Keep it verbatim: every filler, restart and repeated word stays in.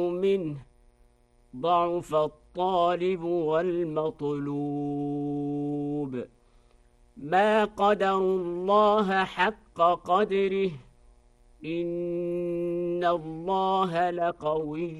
منه ضعف الطالب والمطلوب ما قدروا الله حق قدره إن الله لقوي